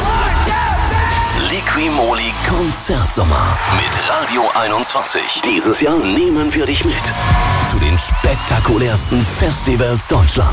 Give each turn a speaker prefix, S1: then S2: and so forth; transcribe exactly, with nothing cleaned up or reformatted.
S1: Liqui-Moly Konzertsommer mit Radio einundzwanzig. Dieses Jahr nehmen wir dich mit zu den spektakulärsten Festivals Deutschlands.